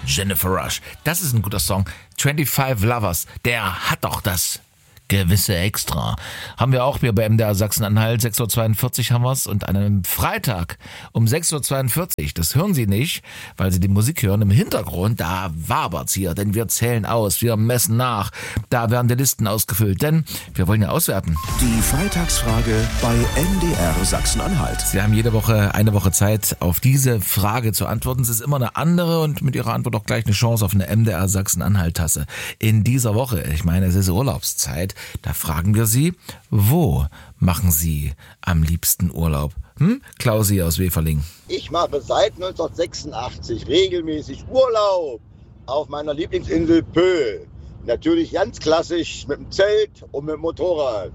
Jennifer Rush. Das ist ein guter Song. 25 Lovers, der hat doch das gewisse Extra. Haben wir auch hier bei MDR Sachsen-Anhalt, 6.42 Uhr haben wir's und an einem Freitag um 6.42 Uhr, das hören Sie nicht, weil Sie die Musik hören im Hintergrund, da wabert's hier, denn wir zählen aus, wir messen nach, da werden die Listen ausgefüllt, denn wir wollen ja auswerten. Die Freitagsfrage bei MDR Sachsen-Anhalt. Sie haben jede Woche eine Woche Zeit, auf diese Frage zu antworten. Es ist immer eine andere und mit Ihrer Antwort auch gleich eine Chance auf eine MDR Sachsen-Anhalt-Tasse. In dieser Woche, ich meine, es ist Urlaubszeit, da fragen wir Sie, wo machen Sie am liebsten Urlaub? Klausi aus Weferling. Ich mache seit 1986 regelmäßig Urlaub auf meiner Lieblingsinsel Pöhl. Natürlich ganz klassisch mit dem Zelt und mit dem Motorrad.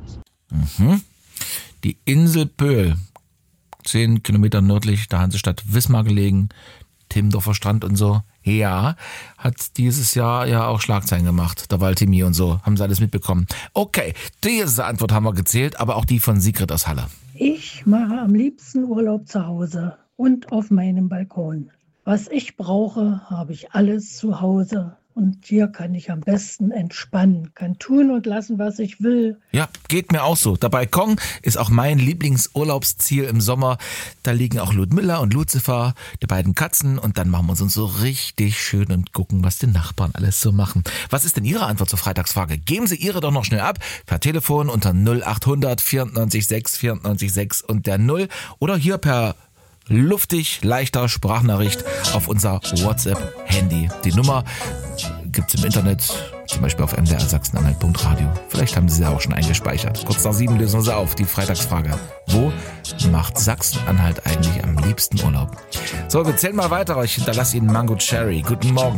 Die Insel Pöhl, 10 Kilometer nördlich der Hansestadt Wismar gelegen, Timmendorfer Strand und so. Ja, hat dieses Jahr ja auch Schlagzeilen gemacht, der Waltimi und so, haben Sie alles mitbekommen. Okay, diese Antwort haben wir gezählt, aber auch die von Sigrid aus Halle. Ich mache am liebsten Urlaub zu Hause und auf meinem Balkon. Was ich brauche, habe ich alles zu Hause. Und hier kann ich am besten entspannen, kann tun und lassen, was ich will. Ja, geht mir auch so. Der Balkon ist auch mein Lieblingsurlaubsziel im Sommer. Da liegen auch Ludmilla und Lucifer, die beiden Katzen. Und dann machen wir uns so richtig schön und gucken, was die Nachbarn alles so machen. Was ist denn Ihre Antwort zur Freitagsfrage? Geben Sie Ihre doch noch schnell ab. Per Telefon unter 0800 94 6 94 6 und der 0. Oder hier per luftig leichter Sprachnachricht auf unser WhatsApp-Handy. Die Nummer gibt's im Internet, zum Beispiel auf mdrsachsenanhalt.radio. Vielleicht haben Sie sie auch schon eingespeichert. Kurz nach 7 lösen wir sie auf, die Freitagsfrage. Wo macht Sachsen-Anhalt eigentlich am liebsten Urlaub? So, wir zählen mal weiter. Ich hinterlasse Ihnen Mango Cherry. Guten Morgen.